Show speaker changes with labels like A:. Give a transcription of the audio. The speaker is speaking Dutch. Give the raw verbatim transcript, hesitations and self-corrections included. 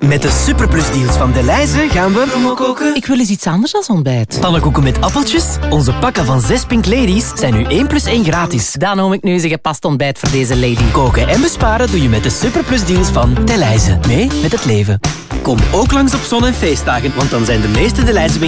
A: Met de Superplus-deals van Delhaize gaan we...
B: koken. Ik wil eens iets anders dan ontbijt.
A: Pannenkoeken met appeltjes? Onze pakken van zes Pink Ladies zijn nu één plus één gratis.
B: Dan noem ik nu eens een gepast ontbijt voor deze lady.
A: Koken en besparen doe je met de Superplus-deals van Delhaize. Mee met het leven. Kom ook langs op zon- en feestdagen, want dan zijn de meeste Delhaize